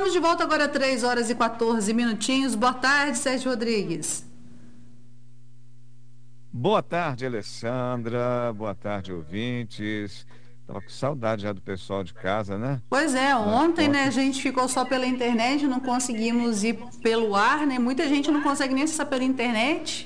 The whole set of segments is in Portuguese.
Estamos de volta agora, 3 horas e 14 minutinhos. Boa tarde, Sérgio Rodrigues. Boa tarde, Alessandra. Boa tarde, ouvintes. Tava com saudade já do pessoal de casa, né? Pois é, Afinal de ontem, né, a contas. gente ficou só pela internet, não conseguimos ir pelo ar, né? Muita gente não consegue nem acessar pela internet.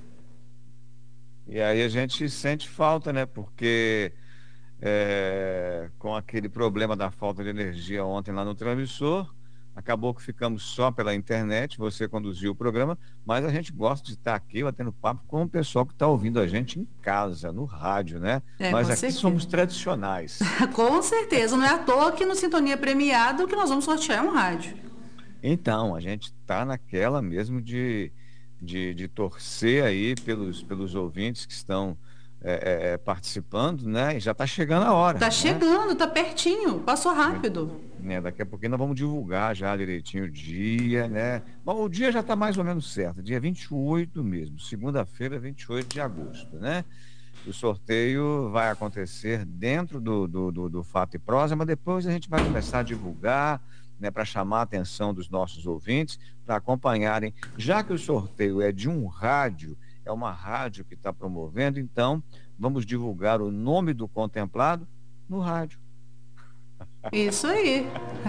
E aí a gente sente falta, né? Porque com aquele problema da falta de energia ontem lá no transmissor, acabou que ficamos só pela internet. Você conduziu o programa, mas a gente gosta de estar aqui batendo papo com o pessoal que está ouvindo a gente em casa, no rádio, né? É, Nós com aqui certeza. somos tradicionais. Com certeza, não é à toa que no Sintonia Premiado que nós vamos sortear um rádio. Então, a gente está naquela mesmo de torcer aí pelos ouvintes que estão participando, né? E já está chegando a hora, Tá né? chegando, tá pertinho, passou Né? rápido. Daqui a pouquinho nós vamos divulgar já direitinho o dia, né? Bom, o dia já está mais ou menos certo, dia 28 mesmo, segunda-feira, 28 de agosto, né? O sorteio vai acontecer dentro do Fato e Prosa, mas depois a gente vai começar a divulgar, né, para chamar a atenção dos nossos ouvintes, para acompanharem. Já que o sorteio é de um rádio, é uma rádio que está promovendo, então vamos divulgar o nome do contemplado no rádio. Isso aí.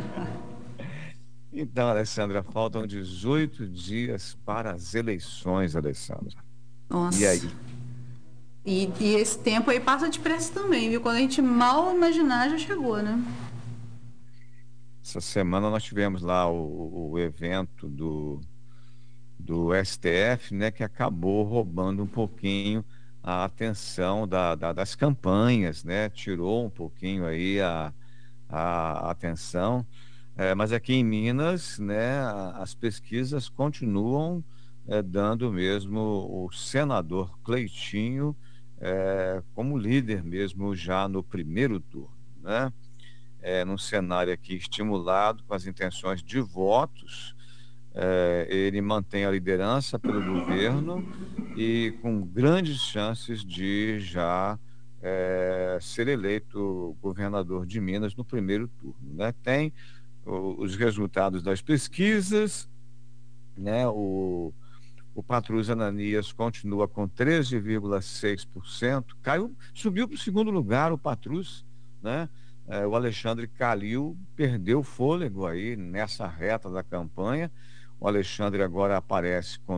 Então, Alessandra, faltam 18 dias para as eleições, Alessandra. E Nossa. aí? E esse tempo aí passa depressa também, viu? Quando a gente mal imaginar, já chegou, né? Essa semana nós tivemos lá o evento do STF, né, que acabou roubando um pouquinho a atenção das campanhas, né? Tirou um pouquinho aí a atenção. Mas aqui em Minas, né, as pesquisas continuam dando mesmo o senador Cleitinho como líder mesmo já no primeiro turno, né? Num cenário aqui estimulado com as intenções de votos, ele mantém a liderança pelo governo e com grandes chances de já ser eleito governador de Minas no primeiro turno, né? Tem os resultados das pesquisas, né? O Patrus Ananias continua com 13,6%, caiu, subiu para o segundo lugar o Patrus, né? O Alexandre Calil perdeu fôlego aí nessa reta da campanha. O Alexandre agora aparece com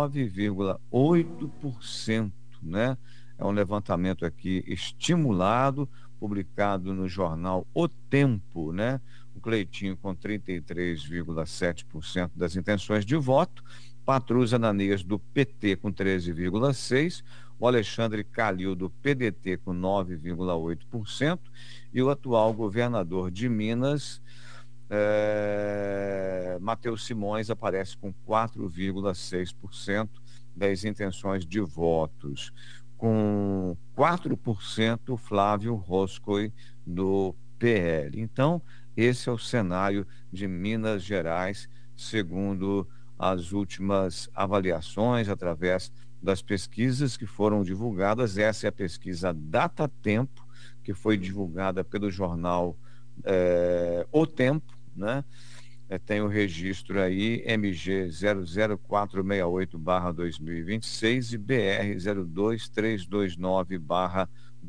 9,8%, né? É um levantamento aqui estimulado, publicado no jornal O Tempo, né? O Cleitinho com 33,7% das intenções de voto, Patrus Ananias do PT com 13,6%, o Alexandre Calil do PDT com 9,8% e o atual governador de Minas, Matheus Simões, aparece com 4,6% das intenções de votos. Com 4%, Flávio Roscoe do PL. Então, esse é o cenário de Minas Gerais, segundo as últimas avaliações através das pesquisas que foram divulgadas. Essa é a pesquisa Datatempo, que foi divulgada pelo jornal O Tempo, né? Tem o registro aí MG 00468/2026 e BR 02329/2026.